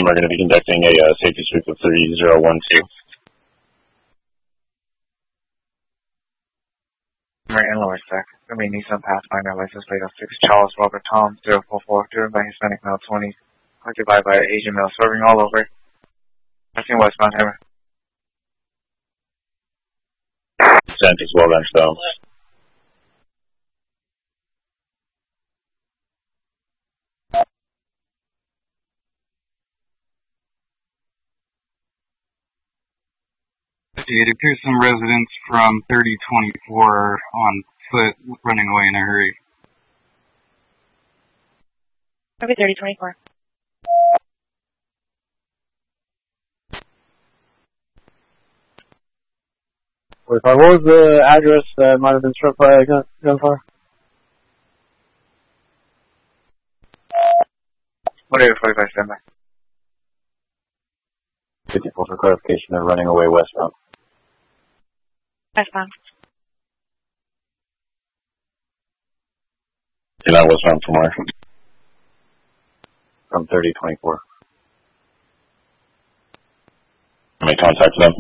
team are going to be conducting a safety sweep of 3012. In lower sec. I mean, Nissan Pathfinder, license plate of 6 Charles Robert Tom 044, driven by Hispanic male 20, occupied by Asian male, serving all over. Passing westbound Hammer. Sent as well, then, so. It appears some residents from 3024 on foot running away in a hurry. Copy 3024. What was the address that might have been struck by a gunfire? Whatever, 45 standby. 54 for clarification, they're running away westbound. Westbound. You're not westbound from where? From 3024. Make contact with them.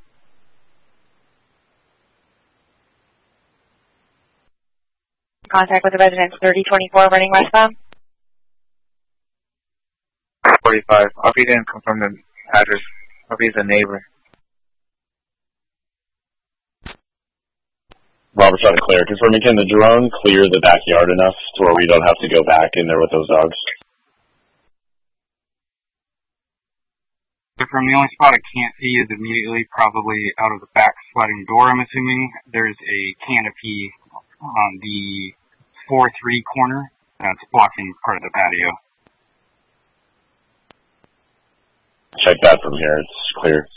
Contact with the residents 3024 running westbound. 45. He didn't confirm the address. He's a neighbor. Robert, trying to clear. Confirming, can the drone clear the backyard enough to where we don't have to go back in there with those dogs? From the only spot I can't see is immediately probably out of the back sliding door, I'm assuming. There's a canopy on the 4-3 corner that's blocking part of the patio. Check that from here, it's clear.